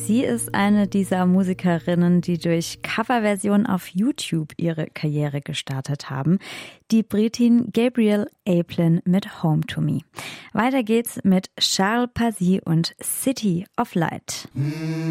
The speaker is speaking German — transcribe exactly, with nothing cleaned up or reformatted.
Sie ist eine dieser Musikerinnen, die durch Coverversionen auf YouTube ihre Karriere gestartet haben. Die Britin Gabrielle Aplin mit Home to Me. Weiter geht's mit Charles Pazzi und City of Light.